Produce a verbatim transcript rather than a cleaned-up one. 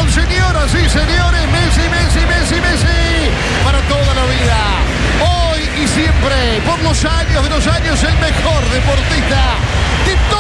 señoras y señores, Messi, Messi, Messi, Messi, para toda la vida. Hoy y siempre, por los años de los años, el mejor deportista de todos.